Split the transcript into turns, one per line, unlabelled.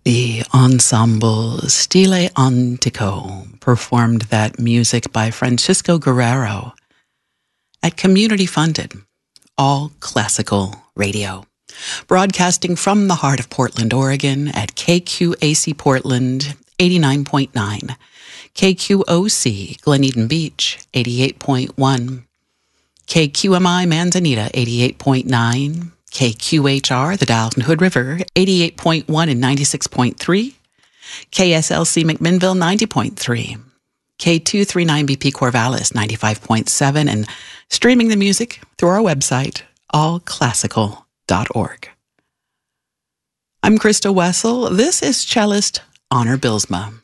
The ensemble Stile Antico performed that music by Francisco Guerrero at community-funded, all-classical radio, broadcasting from the heart of Portland, Oregon at KQAC Portland 89.9, KQOC Glen Eden Beach 88.1, KQMI Manzanita 88.9, KQHR, the Dalton Hood River, 88.1 and 96.3, KSLC McMinnville, 90.3, K239BP Corvallis, 95.7, and streaming the music through our website, allclassical.org. I'm Krista Wessel. This is cellist Honor Bilsma.